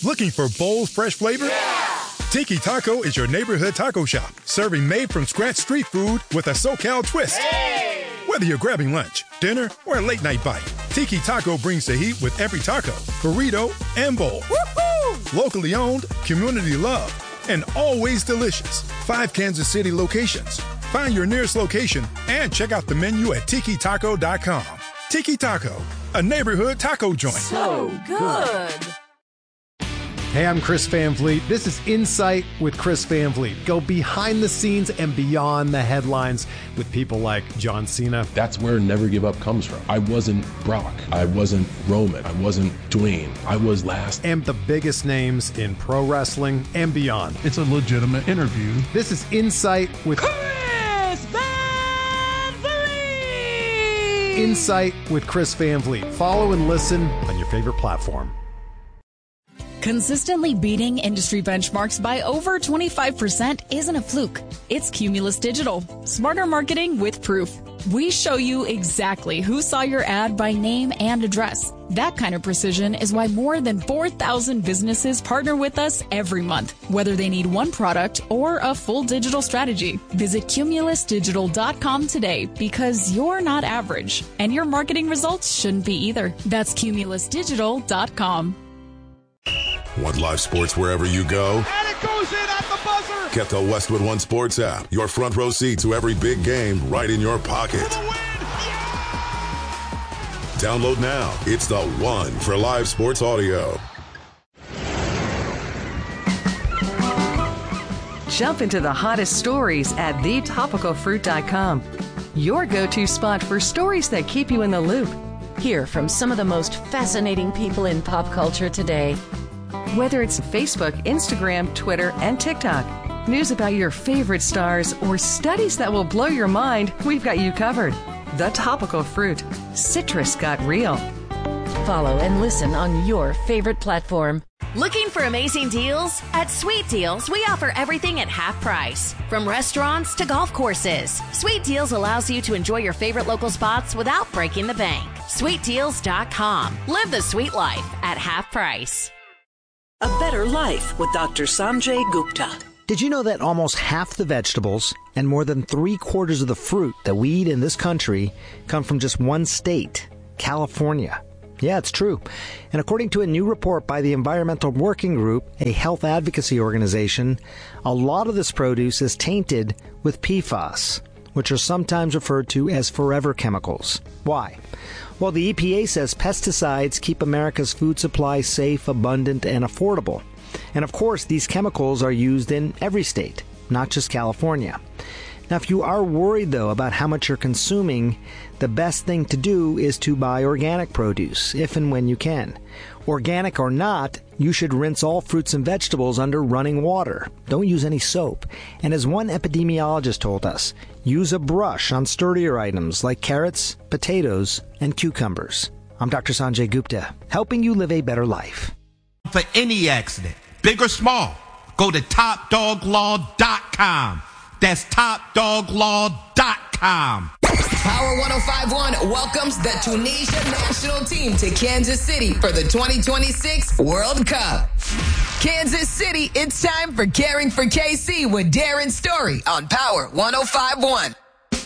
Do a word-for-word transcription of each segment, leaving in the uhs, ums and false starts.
Looking for bold, fresh flavor? Yeah! Tiki Taco is your neighborhood taco shop, serving made-from-scratch street food with a SoCal twist. Hey! Whether you're grabbing lunch, dinner, or a late-night bite, Tiki Taco brings the heat with every taco, burrito, and bowl. Woo-hoo! Locally owned, community loved, and always delicious. Five Kansas City locations. Find your nearest location and check out the menu at tiki taco dot com. Tiki Taco, a neighborhood taco joint. So good. Hey, I'm Chris Van Vliet. This is Insight with Chris Van Vliet. Go behind the scenes and beyond the headlines with people like John Cena. That's where Never Give Up comes from. I wasn't Brock. I wasn't Roman. I wasn't Dwayne. I was last. And the biggest names in pro wrestling and beyond. It's a legitimate interview. This is Insight with Chris Van Vliet. Insight with Chris Van Vliet. Follow and listen on your favorite platform. Consistently beating industry benchmarks by over twenty-five percent isn't a fluke. It's Cumulus Digital. Smarter marketing with proof. We show you exactly who saw your ad by name and address. That kind of precision is why more than four thousand businesses partner with us every month, whether they need one product or a full digital strategy. Visit cumulus digital dot com today because you're not average, and your marketing results shouldn't be either. That's cumulus digital dot com. Want live sports wherever you go? And it goes in at the buzzer! Get the Westwood One Sports app. Your front row seat to every big game right in your pocket. For the win! Yeah! Download now. It's the one for live sports audio. Jump into the hottest stories at the topical fruit dot com. Your go-to spot for stories that keep you in the loop. Hear from some of the most fascinating people in pop culture today. Whether it's Facebook, Instagram, Twitter, and TikTok, news about your favorite stars, or studies that will blow your mind, we've got you covered. The Topical Fruit. Citrus got real. Follow and listen on your favorite platform. Looking for amazing deals? At Sweet Deals, we offer everything at half price. From restaurants to golf courses, Sweet Deals allows you to enjoy your favorite local spots without breaking the bank. sweet deals dot com. Live the sweet life at half price. A better life with Doctor Sanjay Gupta. Did you know that almost half the vegetables and more than three quarters of the fruit that we eat in this country come from just one state, California? Yeah, it's true. And according to a new report by the Environmental Working Group, a health advocacy organization, a lot of this produce is tainted with P FAS, which are sometimes referred to as forever chemicals. Why? Well, the E P A says pesticides keep America's food supply safe, abundant, and affordable. And of course, these chemicals are used in every state, not just California. Now, if you are worried, though, about how much you're consuming, the best thing to do is to buy organic produce, if and when you can. Organic or not, you should rinse all fruits and vegetables under running water. Don't use any soap. And as one epidemiologist told us, use a brush on sturdier items like carrots, potatoes, and cucumbers. I'm Doctor Sanjay Gupta, helping you live a better life. For any accident, big or small, go to top dog law dot com. That's top dog law dot com. Power one oh five point one welcomes the Tunisia national team to Kansas City for the twenty twenty-six World Cup. Kansas City, it's time for Caring for K C with Darren Story on Power one oh five point one.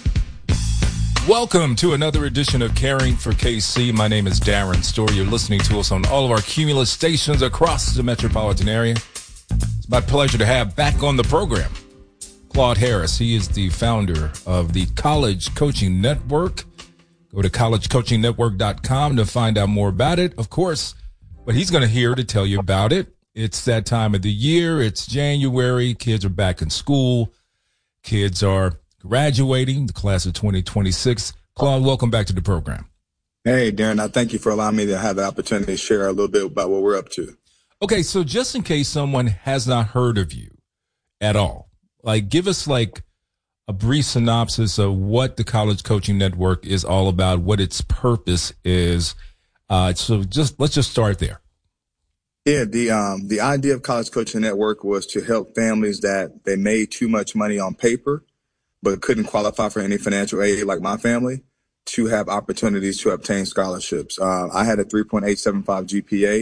Welcome to another edition of Caring for K C. My name is Darren Story. You're listening to us on all of our Cumulus stations across the metropolitan area. It's my pleasure to have back on the program Claude Harris. He is the founder of the College Coaching Network. Go to college coaching network dot com to find out more about it, of course. But he's going to here to tell you about it. It's that time of the year. It's January. Kids are back in school. Kids are graduating, the class of twenty twenty-six. Claude, welcome back to the program. Hey, Darren, I thank you for allowing me to have the opportunity to share a little bit about what we're up to. Okay, so just in case someone has not heard of you at all, like give us like a brief synopsis of what the College Coaching Network is all about, what its purpose is. Uh, so just let's just start there. Yeah, the um, the idea of College Coaching Network was to help families that they made too much money on paper but couldn't qualify for any financial aid, like my family, to have opportunities to obtain scholarships. Uh, I had a three point eight seven five G P A.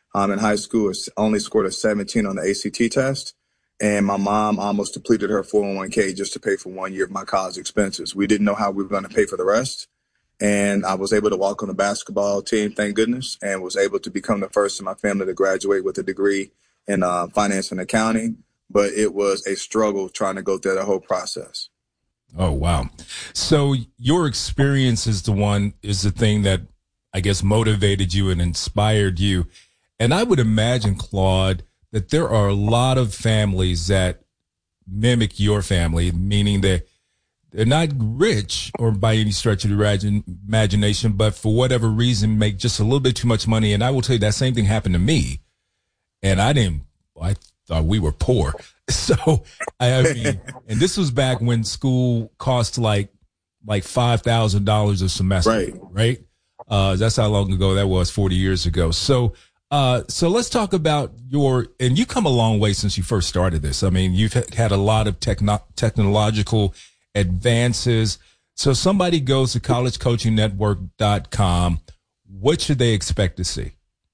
um, in high school, only scored a seventeen on the A C T test. And my mom almost depleted her four oh one k just to pay for one year of my college expenses. We didn't know how we were going to pay for the rest. And I was able to walk on the basketball team, thank goodness, and was able to become the first in my family to graduate with a degree in uh, finance and accounting. But it was a struggle trying to go through that whole process. Oh, wow. So your experience is the one, is the thing that I guess motivated you and inspired you. And I would imagine, Claude, that there are a lot of families that mimic your family, meaning that they're not rich or by any stretch of the imagination, but for whatever reason make just a little bit too much money. And I will tell you that same thing happened to me. And I didn't, I thought we were poor. So, I mean, and this was back when school cost like, like five thousand dollars a semester, right? right? Uh, that's how long ago that was, forty years ago. So, Uh, so let's talk about your, and you come a long way since you first started this. I mean, you've had a lot of techno- technological advances. So somebody goes to college coaching network dot com. What should they expect to see?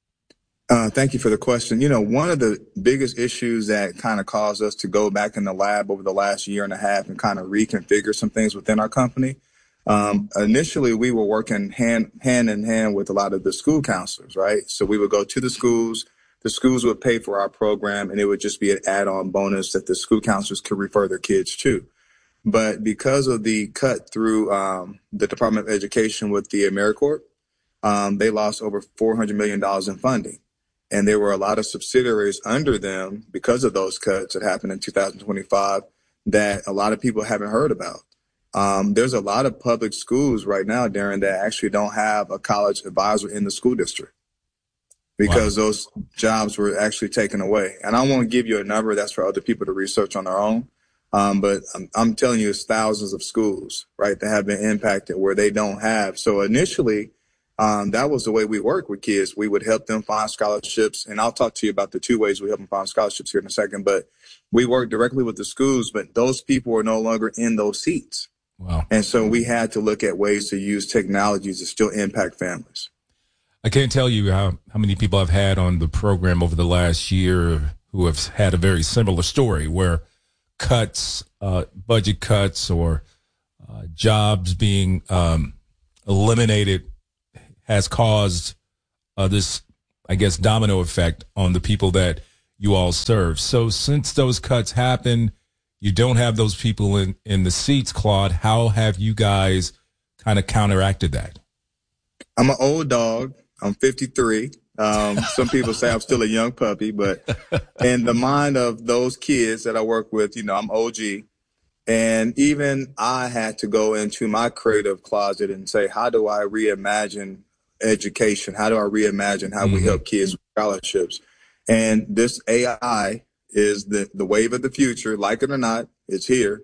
Uh, thank you for the question. You know, one of the biggest issues that kind of caused us to go back in the lab over the last year and a half and kind of reconfigure some things within our company. Um, initially, we were working hand, hand in hand with a lot of the school counselors, right? So we would go to the schools, the schools would pay for our program, and it would just be an add-on bonus that the school counselors could refer their kids to. But because of the cut through um, the Department of Education with the AmeriCorps, um, they lost over four hundred million dollars in funding. And there were a lot of subsidiaries under them because of those cuts that happened in two thousand twenty-five that a lot of people haven't heard about. Um, there's a lot of public schools right now, Darren, that actually don't have a college advisor in the school district because wow. those jobs were actually taken away. And I won't give you a number. That's for other people to research on their own. Um, but I'm, I'm telling you, it's thousands of schools, right, that have been impacted where they don't have. So initially, um, that was the way we work with kids. We would help them find scholarships. And I'll talk to you about the two ways we help them find scholarships here in a second. But we work directly with the schools, but those people are no longer in those seats. Wow. And so we had to look at ways to use technologies to still impact families. I can't tell you how, how many people I've had on the program over the last year who have had a very similar story where cuts, uh, budget cuts or uh, jobs being um, eliminated has caused uh, this, I guess, domino effect on the people that you all serve. So since those cuts happened, you don't have those people in, in the seats, Claude. How have you guys kind of counteracted that? I'm an old dog. I'm fifty-three. Um, some people say I'm still a young puppy, but in the mind of those kids that I work with, you know, I'm O G. And even I had to go into my creative closet and say, how do I reimagine education? How do I reimagine how mm-hmm. we help kids with scholarships? And this A I is the, the wave of the future. Like it or not, it's here.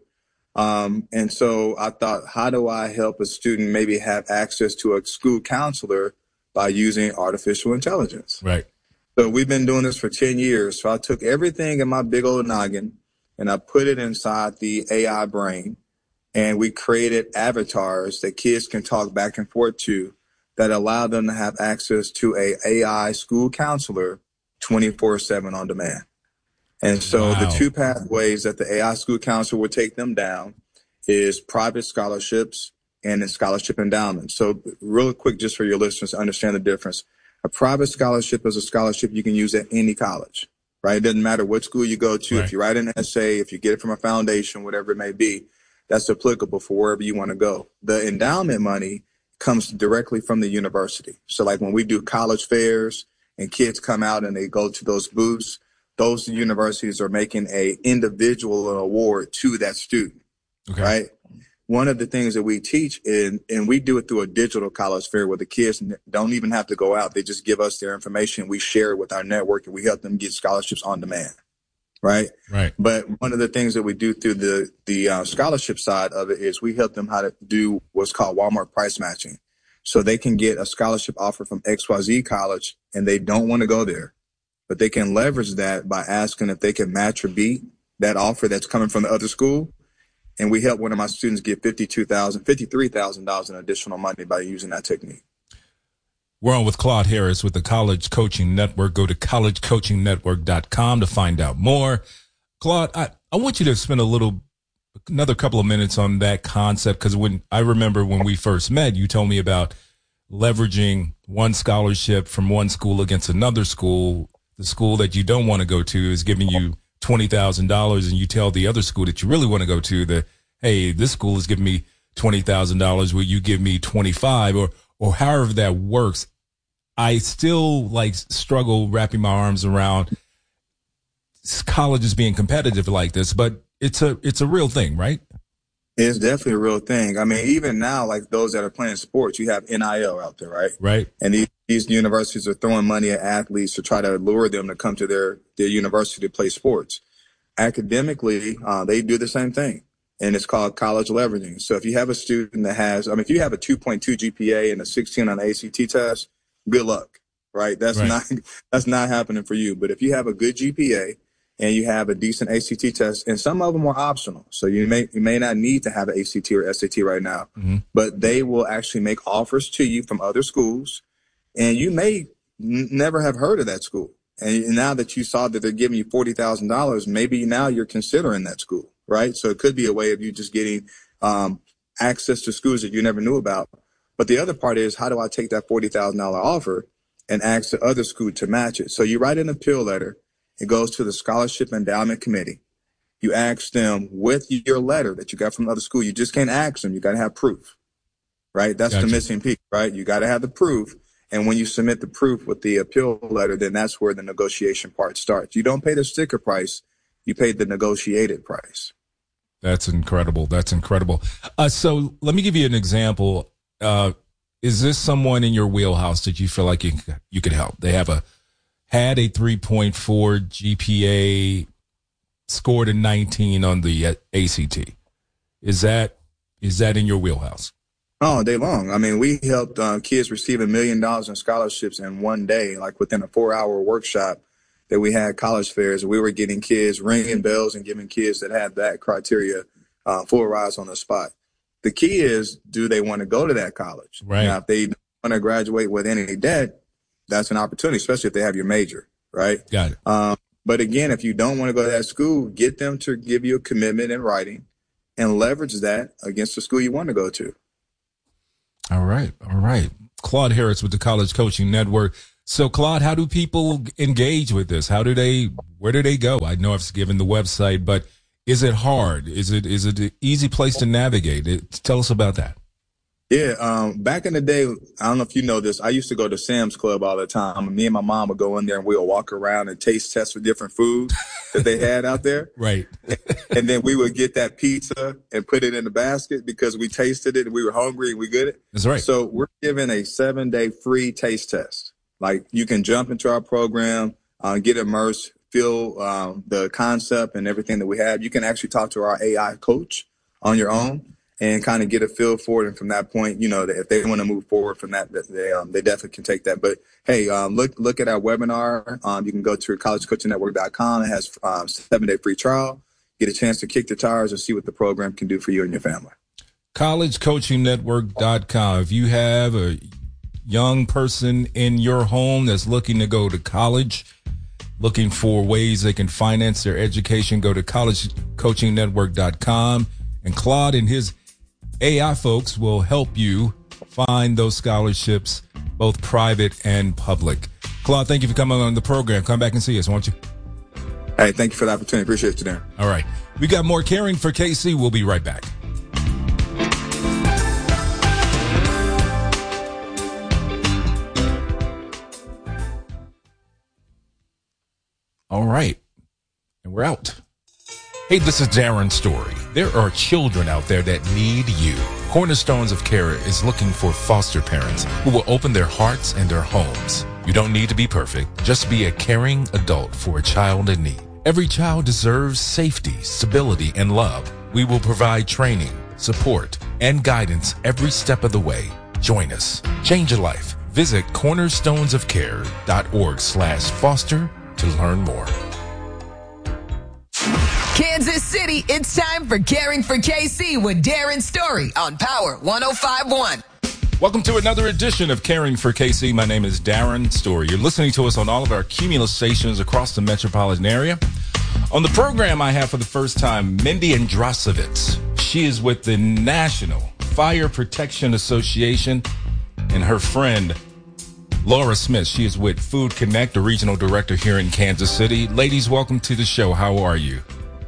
Um, and so I thought, how do I help a student maybe have access to a school counselor by using artificial intelligence? Right. So we've been doing this for ten years. So I took everything in my big old noggin and I put it inside the A I brain, and we created avatars that kids can talk back and forth to that allow them to have access to a AI school counselor twenty-four seven on demand. And so wow. the two pathways that the A I school counselor would take them down is private scholarships and a scholarship endowment. So real quick, just for your listeners to understand the difference, a private scholarship is a scholarship you can use at any college, right? It doesn't matter what school you go to. Right. If you write an essay, if you get it from a foundation, whatever it may be, that's applicable for wherever you want to go. The endowment money comes directly from the university. So like when we do college fairs and kids come out and they go to those booths, those universities are making a individual award to that student, okay. right? One of the things that we teach, in, and we do it through a digital college fair where the kids don't even have to go out. They just give us their information. We share it with our network, and we help them get scholarships on demand, right? Right. But one of the things that we do through the, the uh, scholarship side of it is we help them how to do what's called Walmart price matching. So they can get a scholarship offer from X Y Z college, and they don't want to go there. But they can leverage that by asking if they can match or beat that offer that's coming from the other school. And we help one of my students get fifty-two thousand dollars, fifty-three thousand dollars in additional money by using that technique. We're on with Claude Harris with the College Coaching Network. Go to college coaching network dot com to find out more. Claude, I, I want you to spend a little, another couple of minutes on that concept, because when I remember when we first met, you told me about leveraging one scholarship from one school against another school. The school that you don't want to go to is giving you twenty thousand dollars, and you tell the other school that you really want to go to that, hey, this school is giving me twenty thousand dollars. Will you give me twenty-five, or, or however that works? I still like struggle wrapping my arms around colleges being competitive like this, but it's a, it's a real thing, right? It's definitely a real thing. I mean, even now, like those that are playing sports, you have N I L out there, right? Right. And these, these universities are throwing money at athletes to try to lure them to come to their, their university to play sports. Academically, uh, they do the same thing, and it's called college leveraging. So if you have a student that has, I mean, if you have a two point two G P A and a sixteen on the A C T test, good luck, right? That's right. not, that's not happening for you. But if you have a good G P A and you have a decent A C T test, and some of them are optional, so you may you may not need to have an A C T or S A T right now, mm-hmm. but they will actually make offers to you from other schools, and you may n- never have heard of that school. And now that you saw that they're giving you forty thousand dollars, maybe now you're considering that school, right? So it could be a way of you just getting um, access to schools that you never knew about. But the other part is, how do I take that forty thousand dollars offer and ask the other school to match it? So you write an appeal letter. It goes to the Scholarship Endowment Committee. You ask them with your letter that you got from another school. You just can't ask them. You got to have proof, right? That's gotcha. The missing piece, right? You got to have the proof. And when you submit the proof with the appeal letter, then that's where the negotiation part starts. You don't pay the sticker price. You pay the negotiated price. That's incredible. That's incredible. Uh, so let me give you an example. Uh, is this someone in your wheelhouse that you feel like you, you could help? They have a had a three point four G P A, scored a nineteen on the A C T. Is that is that in your wheelhouse? All day long. I mean, we helped uh, kids receive a million dollars in scholarships in one day, like within a four-hour workshop that we had college fairs. We were getting kids, ringing bells and giving kids that had that criteria uh, full rides on the spot. The key is, do they want to go to that college? Right. Now, if they want to graduate with any debt, that's an opportunity, especially if they have your major, right? Got it. Um, but again, if you don't want to go to that school, get them to give you a commitment in writing and leverage that against the school you want to go to. All right. All right. Claude Harris with the College Coaching Network. So, Claude, how do people engage with this? How do they, where do they go? I know I've given the website, but is it hard? Is it, is it an easy place to navigate? It, tell us about that. Yeah, um, back in the day, I don't know if you know this, I used to go to Sam's Club all the time. Me and my mom would go in there and we'll walk around and taste test for different foods that they had out there. Right. And then we would get that pizza and put it in the basket because we tasted it and we were hungry and we good it. That's right. So we're giving a seven-day free taste test. Like, you can jump into our program, uh, get immersed, feel um, the concept and everything that we have. You can actually talk to our A I coach on your own and kind of get a feel for it. And from that point, you know, if they want to move forward from that, they um, they definitely can take that. But hey, um, look look at our webinar. Um, you can go to college coaching network dot com. It has um, seven day free trial. Get a chance to kick the tires and see what the program can do for you and your family. college coaching network dot com. If you have a young person in your home that's looking to go to college, looking for ways they can finance their education, go to college coaching network dot com. And Claude and his A I folks will help you find those scholarships, both private and public. Claude, thank you for coming on the program. Come back and see us, won't you? Hey, thank you for the opportunity. Appreciate you, Darren. All right. We got more Caring for K C. We'll be right back. All right. And we're out. Hey, this is Darren Story. There are children out there that need you. Cornerstones of Care is looking for foster parents who will open their hearts and their homes. You don't need to be perfect. Just be a caring adult for a child in need. Every child deserves safety, stability, and love. We will provide training, support, and guidance every step of the way. Join us. Change a life. Visit cornerstones of care dot org slash foster to learn more. Kansas City, it's time for Caring for K C with Darren Story on Power one oh five point one. Welcome to another edition of Caring for K C. My name is Darren Story. You're listening to us on all of our Cumulus stations across the metropolitan area. On the program, I have for the first time Mindy Andrasovitz. She is with the National Fire Protection Association, and her friend, Laura Smith. She is with Food Connect, the regional director here in Kansas City. Ladies, welcome to the show. How are you?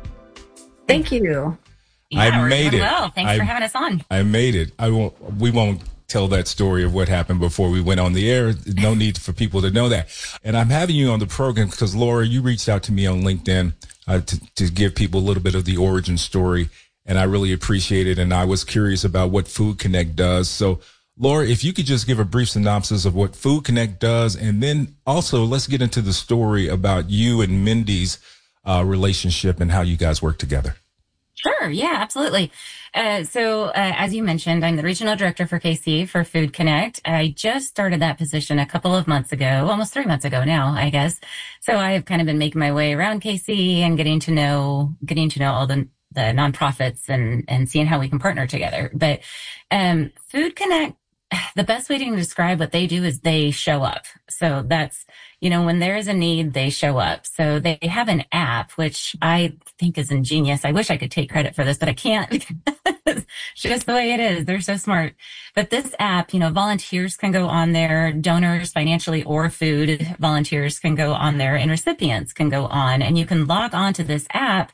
Thank you. Yeah, I made it. Well, thanks I, for having us on. I made it. I won't. We won't tell that story of what happened before we went on the air. No need for people to know that. And I'm having you on the program because, Laura, you reached out to me on LinkedIn uh, to, to give people a little bit of the origin story, and I really appreciate it. And I was curious about what Food Connect does. So, Laura, if you could just give a brief synopsis of what Food Connect does, and then also let's get into the story about you and Mindy's uh, relationship and how you guys work together. Sure. Yeah, absolutely. Uh, so, uh, as you mentioned, I'm the regional director for K C for Food Connect. I just started that position a couple of months ago, almost three months ago now, I guess. So I've kind of been making my way around K C and getting to know, getting to know all the, the nonprofits and, and seeing how we can partner together. But, um, Food Connect, the best way to describe what they do is they show up. So that's, you know, when there is a need, they show up. So they have an app, which I think is ingenious. I wish I could take credit for this, but I can't. It's just the way it is. They're so smart. But this app, you know, volunteers can go on there, donors financially or food volunteers can go on there, and recipients can go on, and you can log on to this app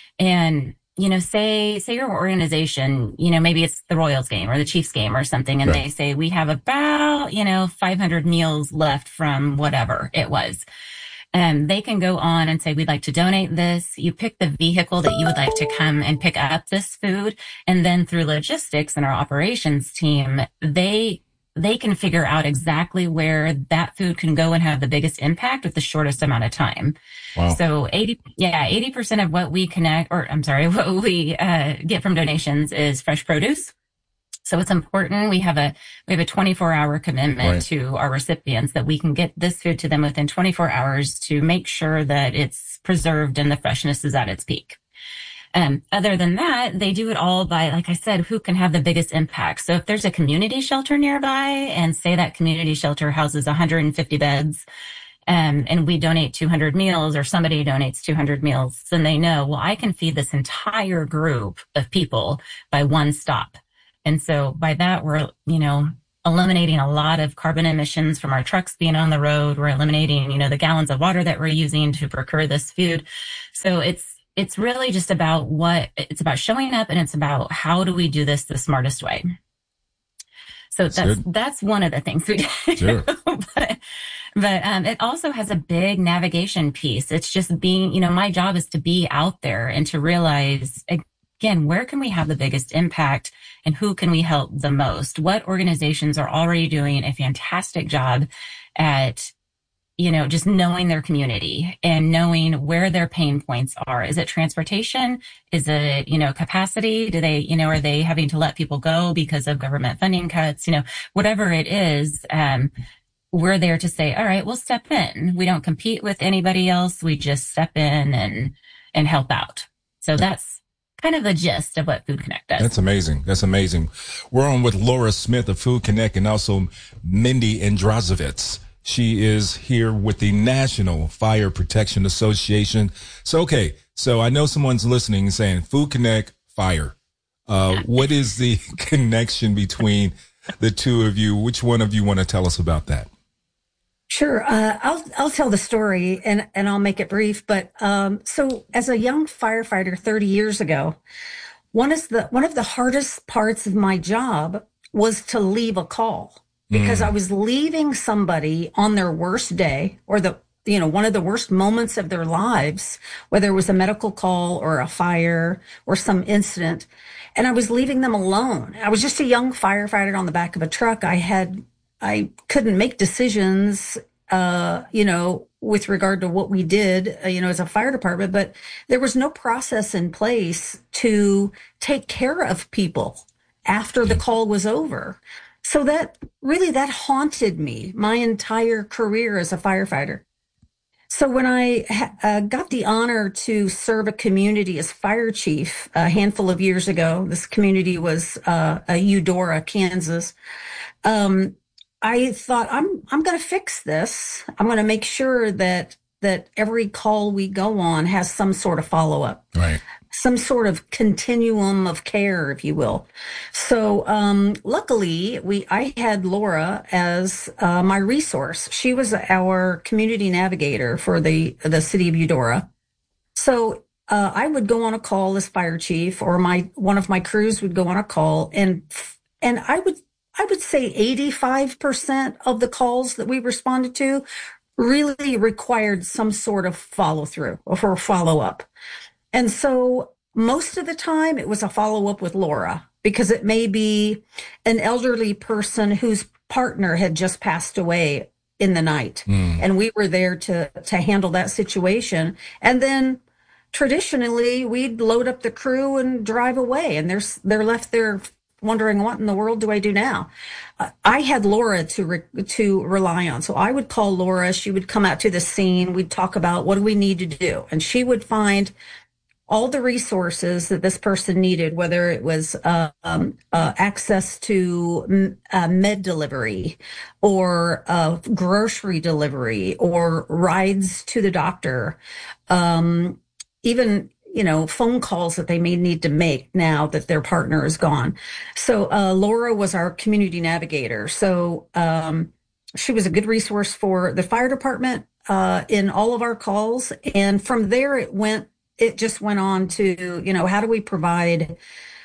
and, you know, say, say your organization, you know, maybe it's the Royals game or the Chiefs game or something. And right. They say, we have about, you know, five hundred meals left from whatever it was. And they can go on and say, we'd like to donate this. You pick the vehicle that you would like to come and pick up this food. And then through logistics and our operations team, they they can figure out exactly where that food can go and have the biggest impact with the shortest amount of time. Wow. So eighty, yeah, eighty percent of what we connect, or I'm sorry, what we uh, get from donations is fresh produce. So it's important. We have a, we have a twenty-four hour commitment right. to our recipients that we can get this food to them within twenty-four hours to make sure that it's preserved and the freshness is at its peak. Um, other than that, they do it all by, like I said, who can have the biggest impact. So if there's a community shelter nearby, and say that community shelter houses one hundred fifty beds, um, and we donate two hundred meals, or somebody donates two hundred meals, then they know, well, I can feed this entire group of people by one stop. And so by that, we're, you know, eliminating a lot of carbon emissions from our trucks being on the road. We're eliminating, you know, the gallons of water that we're using to procure this food. So it's, It's really just about what it's about showing up, and it's about how do we do this the smartest way. So that's, that's, that's one of the things we do. Sure. but, but, um, it also has a big navigation piece. It's just being, you know, my job is to be out there and to realize, again, where can we have the biggest impact and who can we help the most? What organizations are already doing a fantastic job at, you know, just knowing their community and knowing where their pain points are. Is it transportation? Is it, you know, capacity? Do they, you know, are they having to let people go because of government funding cuts? You know, whatever it is, um, we're there to say, all right, we'll step in. We don't compete with anybody else. We just step in and, and help out. So that's kind of the gist of what Food Connect does. That's amazing. That's amazing. We're on with Laura Smith of Food Connect, and also Mindy Andrasovitz. She is here with the National Fire Protection Association. So, okay. So I know someone's listening and saying Food Connect, fire. Uh, what is the connection between the two of you? Which one of you want to tell us about that? Sure. Uh, I'll, I'll tell the story, and, and I'll make it brief. But, um, so as a young firefighter thirty years ago, one is the, one of the hardest parts of my job was to leave a call. Because mm. I was leaving somebody on their worst day, or the, you know, one of the worst moments of their lives, whether it was a medical call or a fire or some incident. And I was leaving them alone. I was just a young firefighter on the back of a truck. I had, I couldn't make decisions, uh, you know, with regard to what we did, uh, you know, as a fire department, but there was no process in place to take care of people after the call was over. So that really, that haunted me my entire career as a firefighter. So when I uh, got the honor to serve a community as fire chief a handful of years ago, this community was uh, Eudora, Kansas. Um, I thought I'm I'm going to fix this. I'm going to make sure that that every call we go on has some sort of follow up, right? Some sort of continuum of care, if you will. So um, luckily, we I had Laura as uh, my resource. She was our community navigator for the the city of Eudora. So uh, I would go on a call as fire chief, or my one of my crews would go on a call, and and I would I would say eighty-five percent of the calls that we responded to really required some sort of follow through or follow up. And so most of the time it was a follow up with Laura, because it may be an elderly person whose partner had just passed away in the night. Mm. And we were there to, to handle that situation. And then traditionally we'd load up the crew and drive away, and they're, they're left there wondering, what in the world do I do now? Uh, I had Laura to re- to rely on. So I would call Laura. She would come out to the scene. We'd talk about what do we need to do. And she would find all the resources that this person needed, whether it was uh, um, uh, access to uh, med delivery or uh, grocery delivery or rides to the doctor, um, even you know, phone calls that they may need to make now that their partner is gone. So uh, Laura was our community navigator. So um, she was a good resource for the fire department uh, in all of our calls. And from there, it went, it just went on to, you know, how do we provide,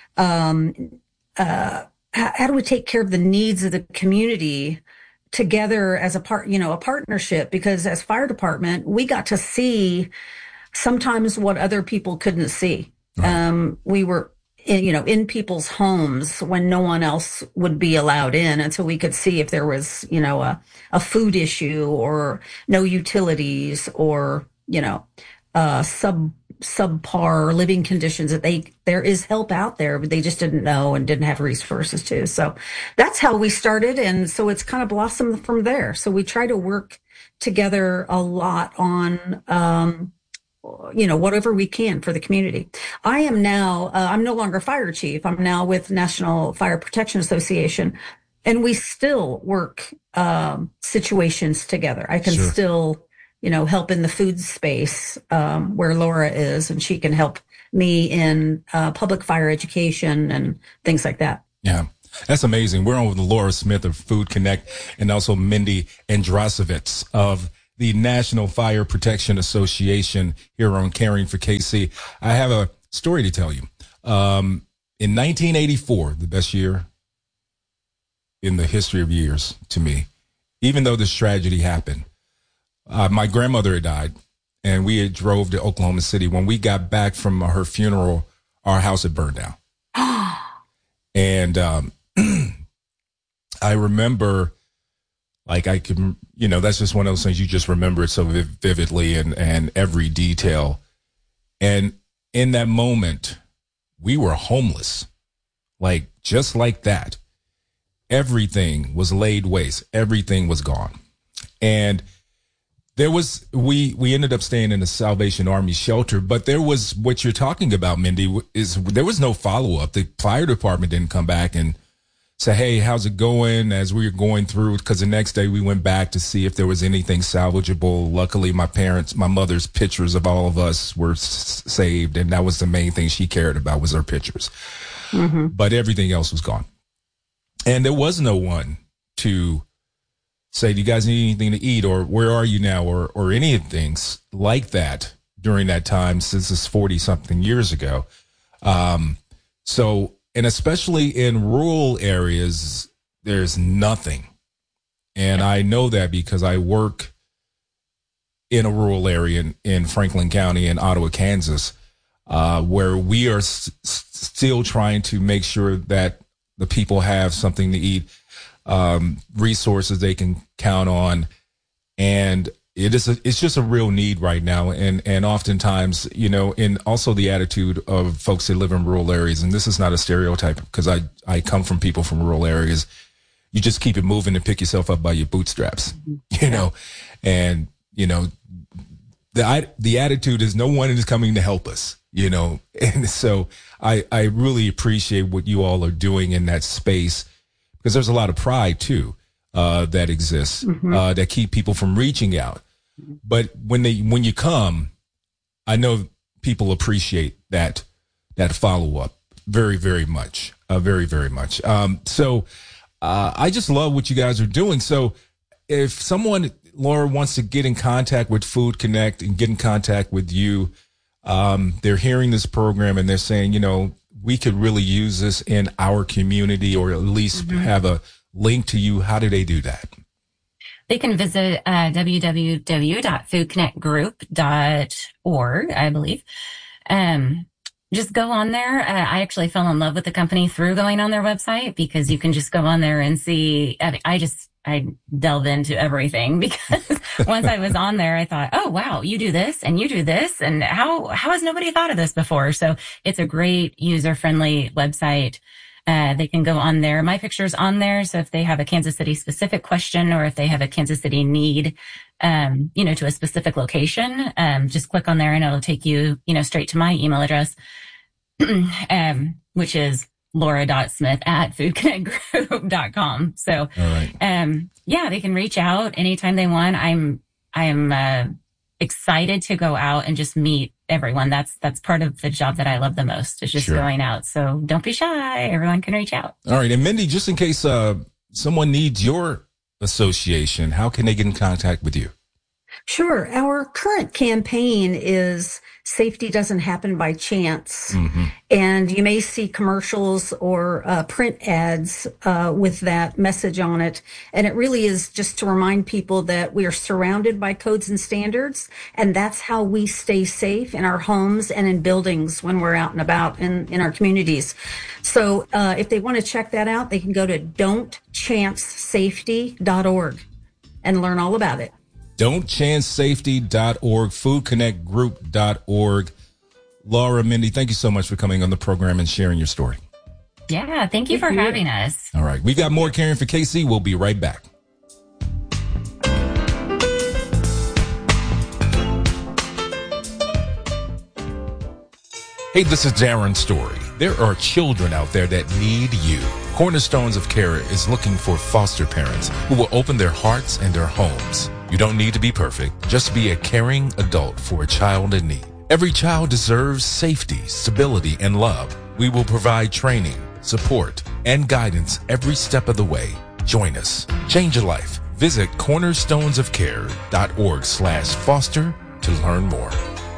um, uh, how, how do we take care of the needs of the community together as a part, you know, a partnership? Because as fire department, we got to see sometimes what other people couldn't see. Right. Um, we were, in, you know, in people's homes when no one else would be allowed in, and so we could see if there was, you know, a, a food issue or no utilities or, you know, uh, sub subpar living conditions. That they there is help out there, but they just didn't know and didn't have resources to. So that's how we started, and so it's kind of blossomed from there. So we try to work together a lot on. Um, you know, whatever we can for the community. I am now, uh, I'm no longer fire chief. I'm now with National Fire Protection Association, and we still work um, situations together. I can sure. still, you know, help in the food space um, where Laura is, and she can help me in uh, public fire education and things like that. Yeah. That's amazing. We're on with Laura Smith of Food Connect, and also Mindy Andrasovitz of the National Fire Protection Association here on Caring for K C. I have a story to tell you. Um, in nineteen eighty-four, the best year in the history of years to me, even though this tragedy happened, uh, my grandmother had died, and we had drove to Oklahoma City. When we got back from her funeral, our house had burned down. And um, I remember, like, I can, you know, that's just one of those things you just remember it so vividly, and, and every detail. And in that moment, we were homeless, like just like that. Everything was laid waste. Everything was gone. And there was, we, we ended up staying in the Salvation Army shelter, but there was what you're talking about, Mindy, is there was no follow up. The fire department didn't come back and say, hey, how's it going? As we were going through, because the next day we went back to see if there was anything salvageable. Luckily, my parents, my mother's pictures of all of us were s- saved. And that was the main thing she cared about, was our pictures. Mm-hmm. But everything else was gone. And there was no one to say, do you guys need anything to eat? Or where are you now? Or, or any of things like that during that time, since it's forty something years ago. Um, so, and especially in rural areas, there's nothing. And I know that because I work in a rural area in, in Franklin County in Ottawa, Kansas, uh, where we are s- still trying to make sure that the people have something to eat, um, resources they can count on. And it is a, it's just a real need right now. And, and oftentimes, you know, and also the attitude of folks that live in rural areas. And this is not a stereotype, because I, I come from people from rural areas. You just keep it moving and pick yourself up by your bootstraps, you know, and, you know, the I, the attitude is no one is coming to help us, you know. And so I I really appreciate what you all are doing in that space, because there's a lot of pride too uh, that exists mm-hmm. uh, that keep people from reaching out. But when they when you come, I know people appreciate that that follow up very very much, uh, very very much. Um, so uh, I just love what you guys are doing. So if someone, Laura, wants to get in contact with Food Connect and get in contact with you, um, they're hearing this program and they're saying, you know, we could really use this in our community, or at least mm-hmm. have a link to you. How do they do that? They can visit uh, w w w dot food connect group dot org, I believe. Um, just go on there. Uh, I actually fell in love with the company through going on their website, because you can just go on there and see. I, I just I delve into everything, because once I was on there, I thought, oh, wow, you do this and you do this. And how how has nobody thought of this before? So it's a great user-friendly website. Uh, they can go on there. My picture's on there. So if they have a Kansas City specific question, or if they have a Kansas City need, um, you know, to a specific location, um, just click on there and it'll take you, you know, straight to my email address, um, which is laura dot smith at food connect group dot com. So, right. um, yeah, they can reach out anytime they want. I'm, I'm, uh, excited to go out and just meet everyone. That's that's part of the job that I love the most, is just sure. going out. So don't be shy. Everyone can reach out. All right. And Mindy, just in case uh, someone needs your association, how can they get in contact with you? Sure. Our current campaign is Safety Doesn't Happen by Chance. Mm-hmm. And you may see commercials or uh, print ads uh, with that message on it. And it really is just to remind people that we are surrounded by codes and standards. And that's how we stay safe in our homes and in buildings when we're out and about in, in our communities. So uh, if they want to check that out, they can go to don't chance safety dot org and learn all about it. don't chance safety dot org, food connect group dot org. Laura, Mindy, thank you so much for coming on the program and sharing your story. Yeah, thank you for having us. All right, we got more Caring for K C. We'll be right back. Hey, this is Darren Story. There are children out there that need you. Cornerstones of Care is looking for foster parents who will open their hearts and their homes. You don't need to be perfect. Just be a caring adult for a child in need. Every child deserves safety, stability, and love. We will provide training, support, and guidance every step of the way. Join us. Change a life. Visit cornerstones of care dot org slash foster to learn more.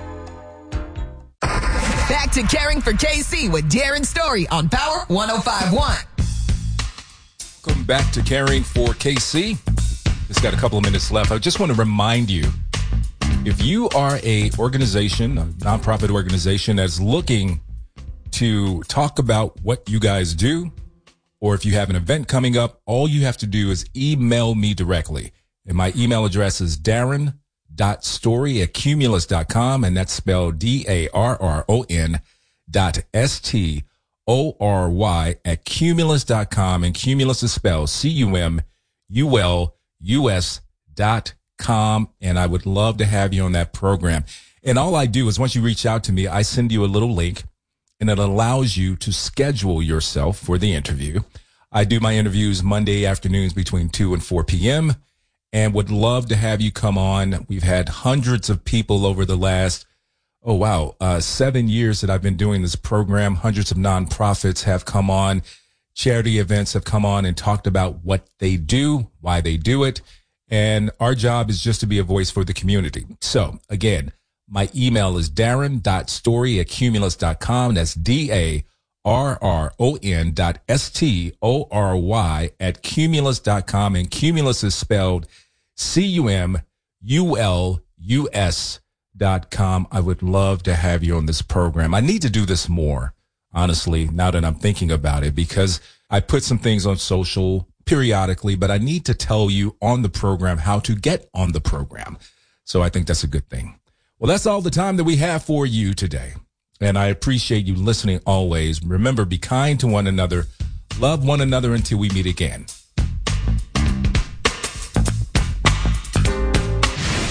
Back to Caring for K C with Darren Story on Power one oh five point one. Welcome back to Caring for K C. Just got a couple of minutes left. I just want to remind you, if you are a organization, a nonprofit organization that's looking to talk about what you guys do, or if you have an event coming up, all you have to do is email me directly. And my email address is darren dot story at cumulus dot com, and that's spelled D A R R O N dot S T O R Y at cumulus dot com, and Cumulus is spelled C U M U L U S dot com, and I would love to have you on that program. And all I do is, once you reach out to me, I send you a little link, and it allows you to schedule yourself for the interview. I do my interviews Monday afternoons between two and four p.m., and would love to have you come on. We've had hundreds of people over the last, oh, wow, uh, seven years that I've been doing this program. Hundreds of nonprofits have come on. Charity events have come on and talked about what they do, why they do it. And our job is just to be a voice for the community. So, again, my email is darren dot story at cumulus dot com. That's D A R R O N dot S T O R Y at cumulus dot com. And Cumulus is spelled C U M U L U S dot com. I would love to have you on this program. I need to do this more, honestly, now that I'm thinking about it, because I put some things on social periodically, but I need to tell you on the program how to get on the program. So I think that's a good thing. Well, that's all the time that we have for you today. And I appreciate you listening always. Remember, be kind to one another. Love one another until we meet again.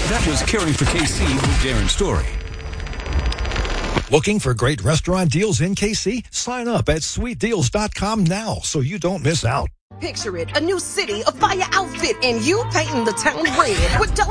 That was Caring for K C with Darren Story. Looking for great restaurant deals in K C? Sign up at sweet deals dot com now so you don't miss out. Picture it, a new city, a fire outfit, and you painting the town red with